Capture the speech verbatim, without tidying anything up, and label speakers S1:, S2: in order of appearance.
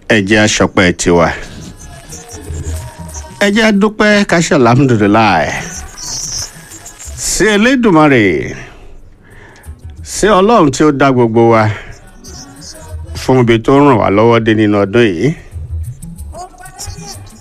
S1: ẹ jẹ́ a ṣọpẹ́ tiwa ẹ jẹ́ a dúpẹ́ ká ṣe alhamdulilayi sí Elédùmarè sí Ọlọ́run tí ó dá gbogbo wa fún ibi tó ràn wá lọ́wọ́ dé nínú ọdún yìí.